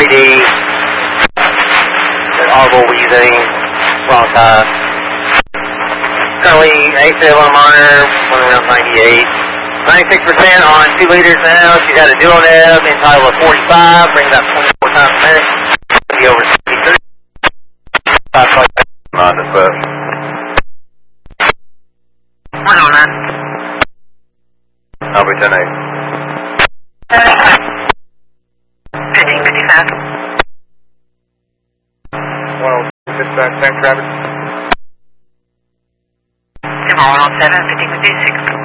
3D. That audible wheezing. Wrong side. Currently 87 on monitor, one around 98. 96% on 2 liters now. She's got a dual neb, entitled a 45, brings up 24 times a minute. Be over 63. 5 on the foot. 109. I'll be 10-8. 1555. Well, dispatch, same traffic. Tomorrow 107, 1556.